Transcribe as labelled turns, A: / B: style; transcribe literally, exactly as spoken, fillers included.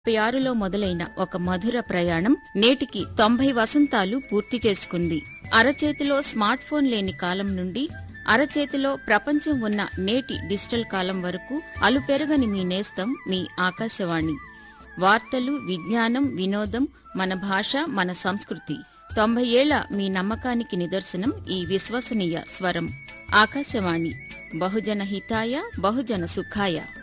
A: ముప్పై ఆరులో మొదలైన ఒక మధుర ప్రయాణం నేటికి తొంభై వసంతాలు పూర్తి చేసుకుంది. అరచేతిలో స్మార్ట్ ఫోన్ లేని కాలం నుండి అరచేతిలో ప్రపంచం ఉన్న నేటి డిజిటల్ కాలం వరకు అలుపెరగని మీ నేస్తం మీ ఆకాశవాణి. వార్తలు, విజ్ఞానం, వినోదం, మన భాష, మన సంస్కృతి. తొంభై ఏళ్ల మీ నమ్మకానికి నిదర్శనం ఈ విశ్వసనీయ స్వరం. ఆకాశవాణి. బహుజన హితాయ, బహుజన సుఖాయ.